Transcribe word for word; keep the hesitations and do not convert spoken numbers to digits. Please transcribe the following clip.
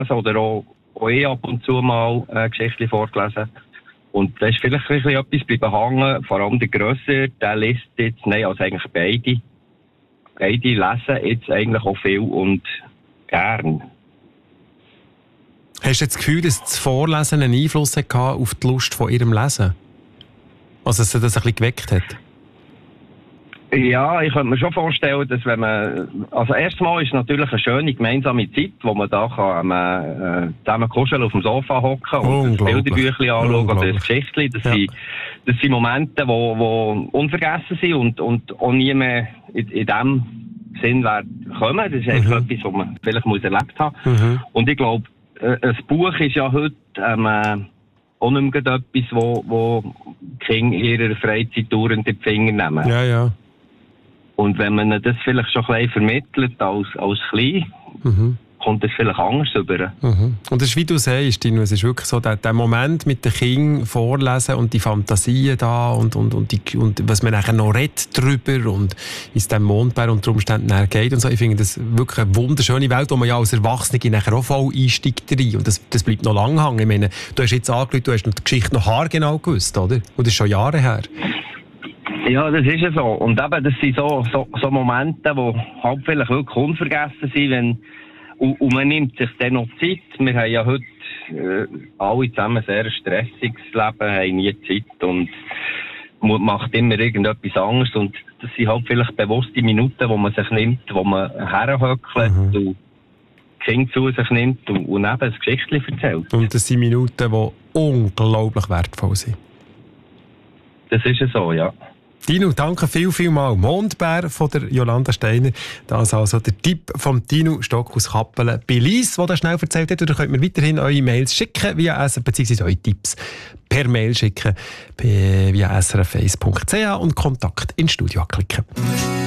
oder auch, auch ich ab und zu mal äh, Geschichten vorgelesen. Und da ist vielleicht ein bisschen etwas bleiben hängen, vor allem der Grösser, der liest jetzt, nein, also eigentlich beide. Beide lesen jetzt eigentlich auch viel und gern. Hast du das Gefühl, dass das Vorlesen einen Einfluss hatte auf die Lust von ihrem Lesen? Also, dass er das ein bisschen geweckt hat? Ja, ich könnte mir schon vorstellen, dass wenn man, also erstmal ist es natürlich eine schöne gemeinsame Zeit, wo man da kann, äh, zusammen kuscheln auf dem Sofa hocken und das Bilderbüchlein anschauen oder das Geschichtli. Das, ja. sind, das sind Momente, wo, wo unvergessen sind und, und auch nie mehr in, in dem Sinn werden kommen. Das ist einfach mhm. etwas, was man vielleicht muss erlebt haben. Mhm. Und ich glaube, ein Buch ist ja heute, ähm, auch nicht mehr etwas, wo, wo die Kinder ihrer Freizeit dauernd in die Finger nehmen. Ja, ja. Und wenn man das vielleicht schon ein bisschen vermittelt als, als klein, mhm. kommt das vielleicht anders rüber. Mhm. Und das ist, wie du sagst, Dino, es ist wirklich so, der, der Moment mit den Kindern vorlesen und die Fantasien da und, und, und, die, und was man nachher noch redet drüber und wie es dem Mondbär unter Umständen nachher geht und so. Ich finde das wirklich eine wunderschöne Welt, wo man ja als Erwachsene nachher auch voll einsteigt rein. Und das, das bleibt noch lange hängen. Ich meine, du hast jetzt angeschaut, du hast die Geschichte noch haargenau gewusst, oder? Und das ist schon Jahre her. Ja, das ist ja so. Und eben, das sind so, so, so Momente, die halt vielleicht wirklich unvergessen sind, wenn, und, und man nimmt sich dann noch Zeit. Wir haben ja heute äh, alle zusammen ein sehr stressiges Leben, haben nie Zeit und man macht immer irgendetwas anderes. Und das sind halt vielleicht bewusste Minuten, wo man sich nimmt, wo man herhöckelt mhm. und die Kinder zu sich nimmt und, und eben ein Geschichtchen erzählt. Und das sind Minuten, die unglaublich wertvoll sind. Das ist ja so, ja. Dino, danke viel, viel mal. Mondbär von der Jolanda Steiner. Das ist also der Tipp von Dino Stock aus Kappelen bei Lies, der das schnell erzählt hat. Oder könnt mir weiterhin eure Mails schicken, via S R F, beziehungsweise eure Tipps per Mail schicken, via s r f eins punkt c h und Kontakt ins Studio klicken.